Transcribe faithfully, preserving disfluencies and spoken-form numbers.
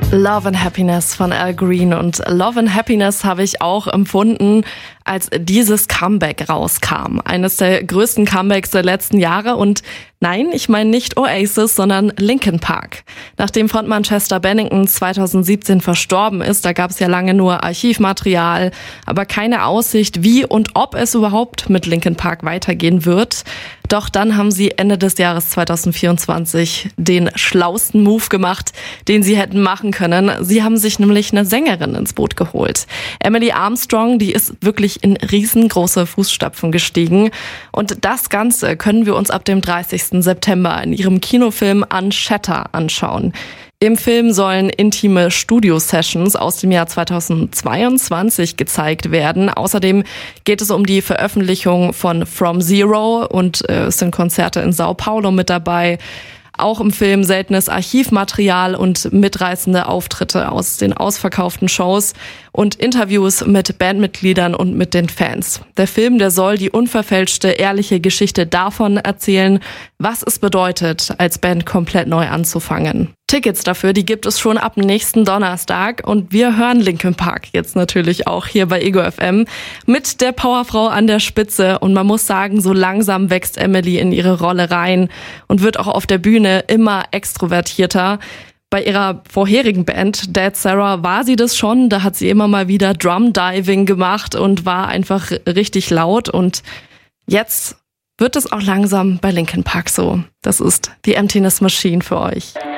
Love and Happiness von Al Green. Und Love and Happiness habe ich auch empfunden, als dieses Comeback rauskam. Eines der größten Comebacks der letzten Jahre. Und nein, ich meine nicht Oasis, sondern Linkin Park. Nachdem Frontmann Chester Bennington zweitausendsiebzehn verstorben ist, da gab es ja lange nur Archivmaterial, aber keine Aussicht, wie und ob es überhaupt mit Linkin Park weitergehen wird. Doch dann haben sie Ende des Jahres zweitausendvierundzwanzig den schlausten Move gemacht, den sie hätten machen können. Sie haben sich nämlich eine Sängerin ins Boot geholt. Emily Armstrong, die ist wirklich in riesengroße Fußstapfen gestiegen. Und das Ganze können wir uns ab dem dreißigsten September in ihrem Kinofilm Unshatter anschauen. Im Film sollen intime Studio-Sessions aus dem Jahr zweitausendzweiundzwanzig gezeigt werden. Außerdem geht es um die Veröffentlichung von From Zero und äh, es sind Konzerte in Sao Paulo mit dabei. Auch im Film seltenes Archivmaterial und mitreißende Auftritte aus den ausverkauften Shows und Interviews mit Bandmitgliedern und mit den Fans. Der Film, der soll die unverfälschte, ehrliche Geschichte davon erzählen, was es bedeutet, als Band komplett neu anzufangen. Tickets dafür, die gibt es schon ab nächsten Donnerstag und wir hören Linkin Park jetzt natürlich auch hier bei Ego F M mit der Powerfrau an der Spitze und man muss sagen, so langsam wächst Emily in ihre Rolle rein und wird auch auf der Bühne immer extrovertierter. Bei ihrer vorherigen Band, Dead Sarah, war sie das schon, da hat sie immer mal wieder Drum-Diving gemacht und war einfach richtig laut und jetzt wird es auch langsam bei Linkin Park so. Das ist die Emptiness Machine für euch.